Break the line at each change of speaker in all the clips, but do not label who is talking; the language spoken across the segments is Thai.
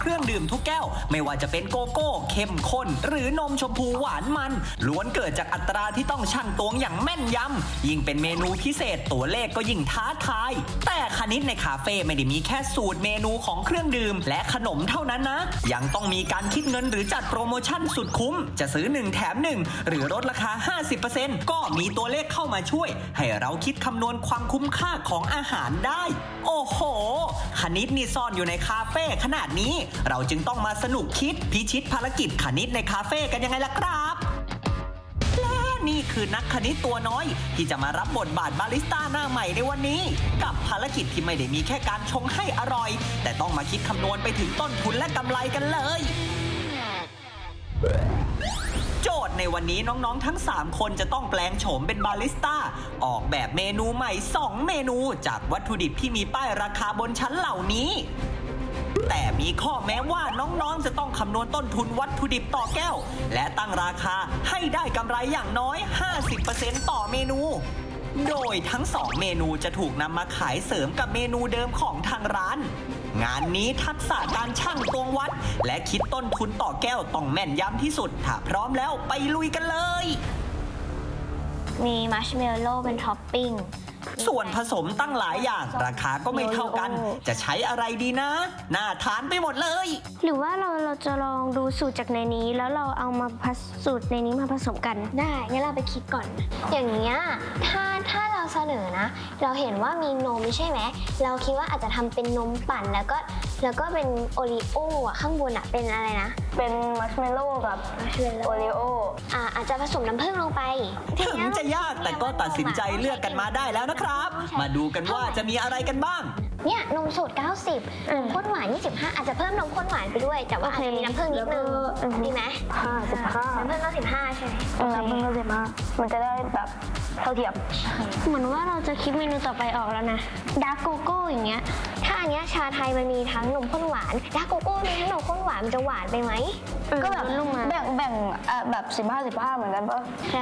เครื่องดื่มทุกแก้วไม่ว่าจะเป็นโกโก้เข้มข้นหรือนมชมพูหวานมันล้วนเกิดจากอัตราที่ต้องชั่งตวงอย่างแม่นยำยิ่งเป็นเมนูพิเศษตัวเลขก็ยิ่งท้าทายแต่คณิตในคาเฟ่ไม่ได้มีแค่สูตรเมนูของเครื่องดื่มและขนมเท่านั้นนะยังต้องมีการคิดเงินหรือจัดโปรโมชั่นสุดคุ้มจะซื้อ1แถม1หรือลดราคา 50% ก็มีตัวเลขเข้ามาช่วยให้เราคิดคำนวณความคุ้มค่าของอาหารได้โอ้โหคณิตนี่ซ่อนอยู่ในคาเฟ่ขนาดนี้เราจึงต้องมาสนุกคิดพิชิตภารกิจคณิตในคาเฟ่กันยังไงล่ะครับและนี่คือนักคณิตตัวน้อยที่จะมารับบทบาทบาริสต้าหน้าใหม่ในวันนี้กับภารกิจที่ไม่ได้มีแค่การชงให้อร่อยแต่ต้องมาคิดคำนวณไปถึงต้นทุนและกำไรกันเลยโจทย์ในวันนี้น้องๆทั้ง3คนจะต้องแปลงโฉมเป็นบาริสต้าออกแบบเมนูใหม่2เมนูจากวัตถุดิบที่มีป้ายราคาบนชั้นเหล่านี้แต่มีข้อแม้ว่าน้องๆจะต้องคำนวณต้นทุนวัตถุดิบต่อแก้วและตั้งราคาให้ได้กำไรอย่างน้อย 50% ต่อเมนูโดยทั้ง2เมนูจะถูกนำมาขายเสริมกับเมนูเดิมของทางร้านงานนี้ทักษะการชั่งตวงวัดและคิดต้นทุนต่อแก้วต้องแม่นยำที่สุดถ้าพร้อมแล้วไปลุยกันเลย
มีมัชเมลโล่เป็นท็อปปิ้ง
ส่วนผสมตั้งหลายอย่างราคาก็ไม่เท่ากันจะใช้อะไรดีนะน่าทานไปหมดเลย
หรือว่าเราจะลองดูสูตรจากในนี้แล้วเราเอามาสูตรในนี้มาผสมกันได้งั้นเราไปคิดก่อนอย่างเงี้ยถ้าเราเสนอนะเราเห็นว่ามีนมใช่ไหมเราคิดว่าอาจจะทำเป็นนมปั่นแล้วก็เป็นโอรีโอข้างบนเป็นอะไรนะ
เป็นมัชเมลโล่กับโอรีโอ
อาจจะผสมน้ำผึ้งลงไป
ถึงจะยากแต่ก็ตัดสินใจเลือกกันมาได้แล้วนะครับมาดูกันว่าจะมีอะไรกันบ้าง
เนี่ยนมสด90นมข้นหวาน25อาจจะเพิ่มนมข้นหวานไปด้วยแต่ว่าอาจจะมีน้ำผึ้งนิดนึงดีไหม
15
น้ำผึ้งก็15ใช่ไหม
น้ำผึ้งก็15มันจะได้แบบเท่าเทียม
เหมือนว่าเราจะคิดเมนูต่อไปออกแล้วนะดาร์กโกโก้อย่างเงี้ยถ้าอันเนี้ยชาไทยมันมีทั้งนมข้นหวานดาร์กโกโก้มีทั้งนมข้นหวานมันจะหวานไปไหม
ก็แบบแบ่งแบบ15เหมือนกันป่ะ
ใช่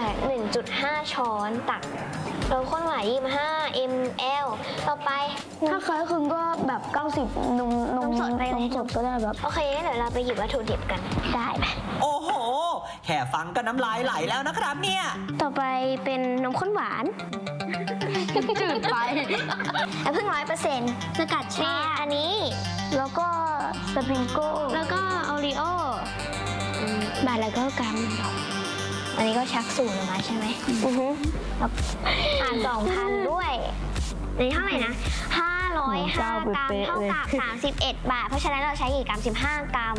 1.5 ช้อนตักนมข้นหวาน25 ml ต่อไป
ถ้าคล้ายคลึงก็แบบ90นมสดก็ได้แบบ
โอเคเดี๋ยวเราไปหยิบวัตถุดิบกันได้ไหม
โอ้โหแค่ฟังก็น้ำลายไหลแล้วนะครับเนี่ย
ต่อไปเป็นนมข้นหวาน
จืดไป
แล้วเพิ่ง100%สกัดแช่อันนี้
แล้วก็สปริงโก้
แล้วก็โอรีโอบาทแล้วก็กัมอันนี้ก็ชักสูตรมาใช่ไหม2,000ด้วยนี่เท่าไหร่นะ505 กรัมเท่ากับ31 บาทเพราะฉะนั้นเราใช้กี่กรัม15 กรัม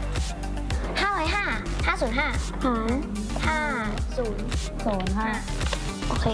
505โอเค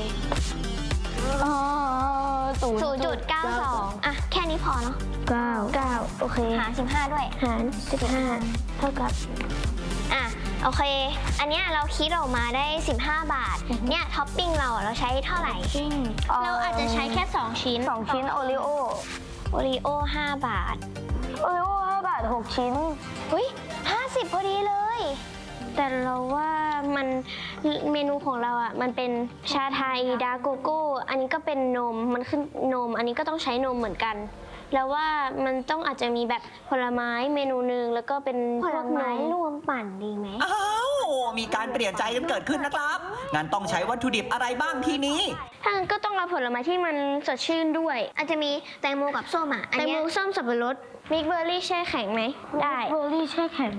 0.92แค่นี้พอเนาะ
9โอเค
หาร15ด้วย
หาร15เท่ากับ
โอเคอันเนี้ยเราคิดออกมาได้15 บาทเนี่ยท็อปปิ้งเราใช้เท่าไหร่เราอาจจะใช้แค่2 ชิ้น
โอรีโอ
5 บาท
โอรีโอ5 บาท6 ชิ้น
50พอดีเลยแต่เราว่ามันเมนูของเรามันเป็นชาไทยดาร์กโกโก้อันนี้ก็เป็นนมมันขึ้นนมอันนี้ก็ต้องใช้นมเหมือนกันแล้วว่ามันต้องอาจจะมีแบบผลไม้เมนูนึงแล้วก็เป็นผลไม้รวมปั่นดีไหม
มีการเปลี่ยนใจกันเกิดขึ้นนะครับงั้นต้องใช้วัตถุดิบอะไรบ้างทีนี้
ถ้างั้นก็ต้องเอาผลไม้ที่มันสดชื่นด้วยอาจจะมีแตงโมกับส้มแตงโมส้มสับปะรดมิกเบอร์รี่แช่แข็งไหมได้
เบอร์รี่แช่แข็ง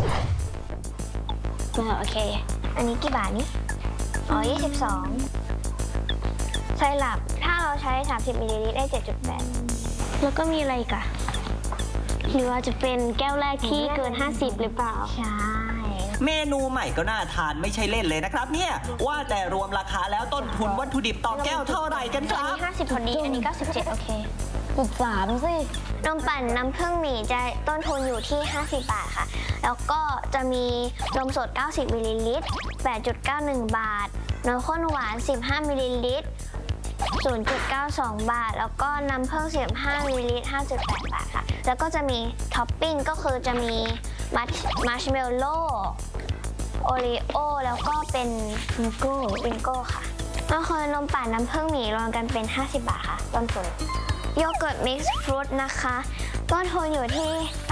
โอเคอันนี้กี่บาทนี้22ไซรัปถ้าเราใช้30 มิลลิลิตรได้ 7.8แล้วก็มีอะไรอีกหรือว่าจะเป็นแก้วแรกที่เกิน50หรือเปล่าใช่
เมนูใหม่ก็น่าทานไม่ใช่เล่นเลยนะครับเนี่ยว่าแต่รวมราคาแล้วต้นทุนวัตถุดิบต่อแก้วเท่าไหร่กันครับ
อันนี้50พอดีอันนี้97โอเค
3สิ
นมปั่นน้ำผึ้งหมี่จะต้นทุนอยู่ที่50 บาทค่ะแล้วก็จะมีนมสด90 มิลลิลิตร 8.91 บาทนมข้นหวาน15 มิลลิลิตร 0.92 บาทแล้วก็น้ำผึ้ง15 มิลลิลิตร 5.8 บาทค่ะแล้วก็จะมีท็อปปิ้งก็คือจะมีมัชเมลโล่โอรีโอแล้วก็เป็น
บิง
โก้ค่ะก็คือนมปั่นน้ำผึ้งหมี่รวมกันเป็น50 บาทค่ะต้นทุนโยเกิร์ตมิกซ์ฟรุตนะคะต้นทุนอยู่ที่